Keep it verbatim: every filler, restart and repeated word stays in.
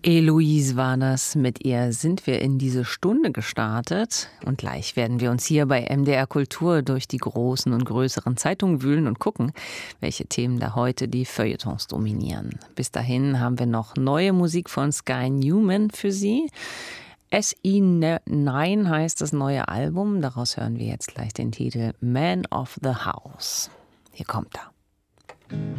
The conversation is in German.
Eloise war das. Mit ihr sind wir in diese Stunde gestartet. Und gleich werden wir uns hier bei M D R Kultur durch die großen und größeren Zeitungen wühlen und gucken, welche Themen da heute die Feuilletons dominieren. Bis dahin haben wir noch neue Musik von Sky Newman für Sie. S I neun heißt das neue Album. Daraus hören wir jetzt gleich den Titel Man of the House. Hier kommt er.